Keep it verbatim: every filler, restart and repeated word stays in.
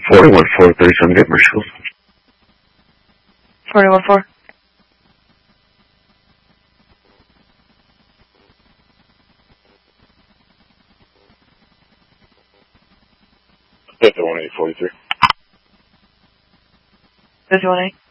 forty-one four, thirty-seven Getmer School. forty-one four. fifty-one eight forty-three. fifty-one eight.